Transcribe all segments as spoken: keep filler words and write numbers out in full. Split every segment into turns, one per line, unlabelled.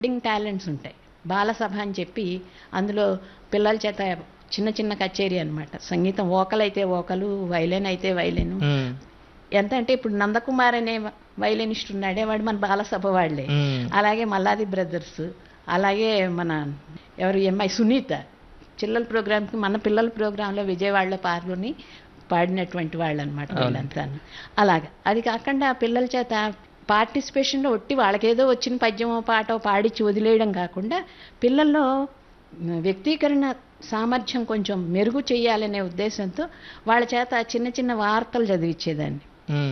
డింగ్ talents ఉంటాయి. బాలసభ అని చెప్పి అందులో పిల్లల చేత చిన్న చిన్న కచేరీ అనమాట. సంగీతం వోకల్ అయితే వోకలు, వైలిన్ అయితే వైలిన్. ఎంత అంటే ఇప్పుడు నందకుమార్ అనే వైలినిస్ట్ ఉన్నాడే, వాడు మన బాలసభ వాళ్ళే. అలాగే మల్లాది బ్రదర్స్, అలాగే మన ఎవరు అమ్మాయి సునీత చిల్లల ప్రోగ్రామ్కి మన పిల్లల ప్రోగ్రాంలో విజయవాడలో పాల్గొని పాడినటువంటి వాళ్ళు అనమాట వీళ్ళంతా. అలాగా అది కాకుండా పిల్లల చేత పార్టిసిపేషన్లో ఒట్టి వాళ్ళకేదో వచ్చిన పద్యమో పాటో పాడిచ్చి వదిలేయడం కాకుండా పిల్లల్లో వ్యక్తీకరణ సామర్థ్యం కొంచెం మెరుగు చేయాలనే ఉద్దేశంతో వాళ్ళ చేత చిన్న చిన్న వార్తలు చదివించేదాన్ని.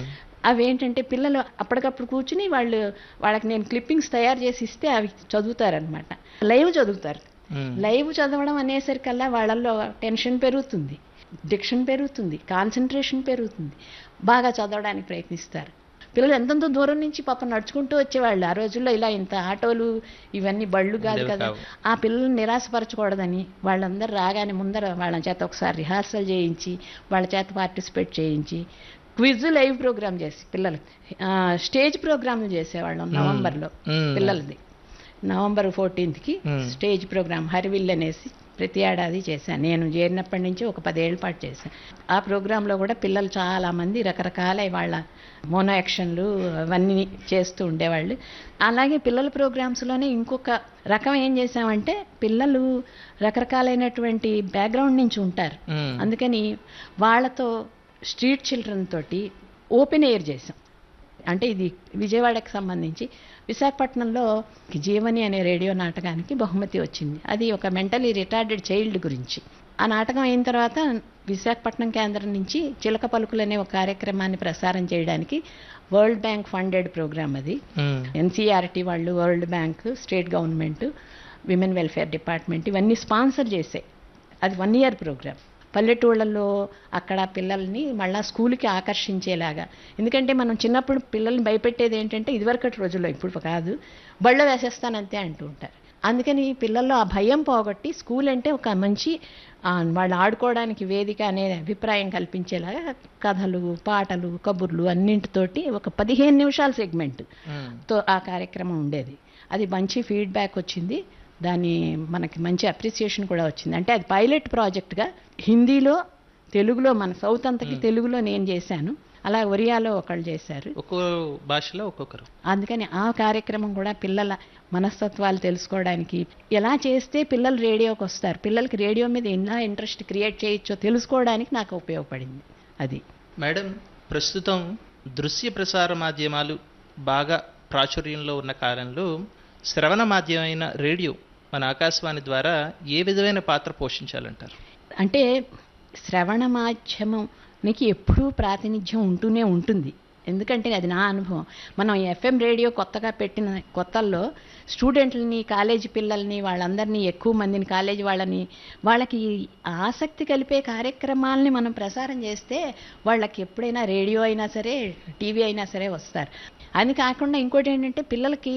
అవేంటంటే పిల్లలు అప్పటికప్పుడు కూర్చుని వాళ్ళు వాళ్ళకి నేను క్లిప్పింగ్స్ తయారు చేసి ఇస్తే అవి చదువుతారనమాట. లైవ్ చదువుతారు. లైవ్ చదవడం అనేసరికల్లా వాళ్ళల్లో టెన్షన్ పెరుగుతుంది, డిక్షన్ పెరుగుతుంది, కాన్సన్ట్రేషన్ పెరుగుతుంది, బాగా చదవడానికి ప్రయత్నిస్తారు. పిల్లలు ఎంతంత దూరం నుంచి పాపం నడుచుకుంటూ వచ్చేవాళ్ళు. ఆ రోజుల్లో ఇలా ఇంత ఆటోలు ఇవన్నీ బళ్ళు కాదు కదా. ఆ పిల్లల్ని నిరాశపరచకూడదని వాళ్ళందరూ రాగానే ముందర వాళ్ళ చేత ఒకసారి రిహార్సల్ చేయించి వాళ్ళ చేత పార్టిసిపేట్ చేయించి క్విజ్ లైవ్ ప్రోగ్రామ్ చేసి పిల్లలు స్టేజ్ ప్రోగ్రాంలు చేసేవాళ్ళం. నవంబర్లో పిల్లలది నవంబర్ ఫోర్టీన్త్కి స్టేజ్ ప్రోగ్రామ్ హరివిల్ అనేసి ప్రతి ఏడాది చేశాను. నేను చేరినప్పటి నుంచి ఒక పదేళ్ల పాటు చేశాను. ఆ ప్రోగ్రాంలో కూడా పిల్లలు చాలామంది రకరకాల వాళ్ళ మోనో యాక్షన్లు అవన్నీ చేస్తూ ఉండేవాళ్ళు. అలాగే పిల్లల ప్రోగ్రామ్స్లోనే ఇంకొక రకం ఏం చేశామంటే పిల్లలు రకరకాలైనటువంటి బ్యాక్గ్రౌండ్ నుంచి ఉంటారు. అందుకని వాళ్ళతో స్ట్రీట్ చిల్డ్రన్ తోటి ఓపెన్ ఎయిర్ చేసాం. అంటే ఇది విజయవాడకి సంబంధించి విశాఖపట్నంలో జీవని అనే రేడియో నాటకానికి బహుమతి వచ్చింది. అది ఒక మెంటలీ రిటార్డెడ్ చైల్డ్ గురించి. ఆ నాటకం అయిన తర్వాత విశాఖపట్నం కేంద్రం నుంచి చిలక పలుకులు అనే ఒక కార్యక్రమాన్ని ప్రసారం చేయడానికి వరల్డ్ బ్యాంక్ ఫండెడ్ ప్రోగ్రామ్ అది. ఎన్సీఆర్టీ వాళ్ళు, world bank, state government, women welfare department ఇవన్నీ స్పాన్సర్ చేసాయి. అది వన్ ఇయర్ ప్రోగ్రామ్. పల్లెటూళ్ళల్లో అక్కడ పిల్లల్ని మళ్ళా స్కూల్కి ఆకర్షించేలాగా. ఎందుకంటే మనం చిన్నప్పుడు పిల్లల్ని భయపెట్టేది ఏంటంటే ఇదివరకటి రోజుల్లో, ఇప్పుడు కాదు, బళ్ళ వేసేస్తానంతే అంటూ ఉంటారు. అందుకని పిల్లల్లో ఆ భయం పోగొట్టి స్కూల్ అంటే ఒక మంచి వాళ్ళు ఆడుకోవడానికి వేదిక అనే అభిప్రాయం కల్పించేలాగా కథలు, పాటలు, కబుర్లు అన్నింటితోటి ఒక పదిహేను నిమిషాల సెగ్మెంట్తో ఆ కార్యక్రమం ఉండేది. అది మంచి ఫీడ్బ్యాక్ వచ్చింది. దాన్ని మనకి మంచి అప్రిసియేషన్ కూడా వచ్చింది. అంటే అది పైలట్ ప్రాజెక్ట్గా హిందీలో, తెలుగులో, మన సౌత్ అంతకి తెలుగులో నేను చేశాను. అలా ఒరియాలో ఒకళ్ళు చేశారు.
ఒక్కో భాషలో ఒక్కొక్కరు.
అందుకని ఆ కార్యక్రమం కూడా పిల్లల మనస్తత్వాలు తెలుసుకోవడానికి, ఎలా చేస్తే పిల్లలు రేడియోకి వస్తారు, పిల్లలకి రేడియో మీద ఎలా ఇంట్రెస్ట్ క్రియేట్ చేయొచ్చో తెలుసుకోవడానికి నాకు ఉపయోగపడింది అది.
మేడం, ప్రస్తుతం దృశ్య ప్రసార మాధ్యమాలు బాగా ప్రాచుర్యంలో ఉన్న కాలంలో శ్రవణ మాధ్యమైన రేడియో మన ఆకాశవాణి ద్వారా ఏ విధమైన పాత్ర పోషించాలంటారు?
అంటే శ్రవణ మాధ్యమానికి ఎప్పుడూ ప్రాతినిధ్యం ఉంటూనే ఉంటుంది. ఎందుకంటే అది నా అనుభవం. మనం ఎఫ్ఎం రేడియో కొత్తగా పెట్టిన కొత్తల్లో స్టూడెంట్లని, కాలేజీ పిల్లల్ని, వాళ్ళందరినీ, ఎక్కువ మందిని, కాలేజీ వాళ్ళని, వాళ్ళకి ఆసక్తి కలిపే కార్యక్రమాలని మనం ప్రసారం చేస్తే వాళ్ళకి ఎప్పుడైనా రేడియో అయినా సరే, టీవీ అయినా సరే వస్తారు. అది కాకుండా ఇంకోటి ఏంటంటే పిల్లలకి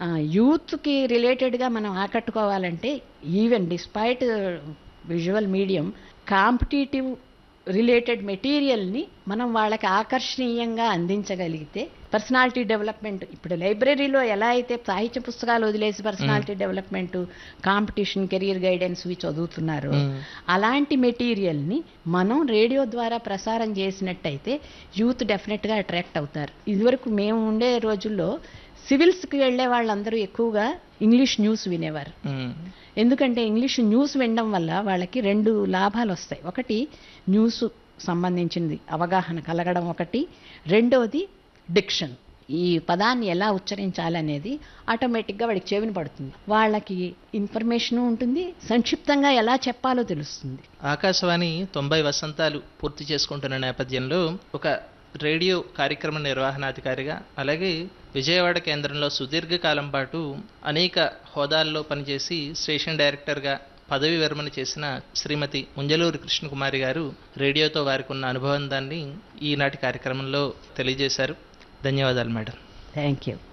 యూత్కి రిలేటెడ్గా మనం ఆకట్టుకోవాలంటే even despite visual medium competitive related మెటీరియల్ని మనం వాళ్ళకి ఆకర్షణీయంగా అందించగలిగితే పర్సనాలిటీ డెవలప్మెంట్, ఇప్పుడు లైబ్రరీలో ఎలా అయితే సాహిత్య పుస్తకాలు వదిలేసి personality development, competition, career guidance ఇవి చదువుతున్నారో అలాంటి మెటీరియల్ని మనం రేడియో ద్వారా ప్రసారం చేసినట్టయితే యూత్ డెఫినెట్గా అట్రాక్ట్ అవుతారు. ఇదివరకు మేము ఉండే రోజుల్లో సివిల్స్కి వెళ్ళే వాళ్ళందరూ ఎక్కువగా ఇంగ్లీష్ న్యూస్ వినేవారు. ఎందుకంటే ఇంగ్లీష్ న్యూస్ వినడం వల్ల వాళ్ళకి రెండు లాభాలు వస్తాయి. ఒకటి న్యూస్ సంబంధించింది అవగాహన కలగడం ఒకటి, రెండోది డిక్షన్, ఈ పదాన్ని ఎలా ఉచ్చరించాలనేది ఆటోమేటిక్గా వాడికి చెవిన పడుతుంది. వాళ్ళకి ఇన్ఫర్మేషన్ ఉంటుంది, సంక్షిప్తంగా ఎలా చెప్పాలో తెలుస్తుంది.
ఆకాశవాణి తొంభై వసంతాలు పూర్తి చేసుకుంటున్న నేపథ్యంలో ఒక రేడియో కార్యక్రమ నిర్వహణాధికారిగా, అలాగే విజయవాడ కేంద్రంలో సుదీర్ఘకాలం పాటు అనేక హోదాల్లో పనిచేసి స్టేషన్ డైరెక్టర్గా పదవి విరమణ చేసిన శ్రీమతి ముంజలూరి కృష్ణకుమారి గారు రేడియోతో వారికి ఉన్న అనుభవాన్ని ఈనాటి కార్యక్రమంలో తెలియజేశారు. ధన్యవాదాలు మేడం.
Thank you.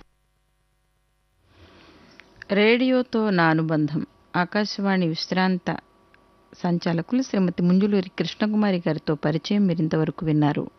రేడియోతో నా అనుబంధం, ఆకాశవాణి విశ్రాంత సంచాలకులు శ్రీమతి ముంజలూరి కృష్ణకుమారి గారితో పరిచయం మీరింతవరకు విన్నారు.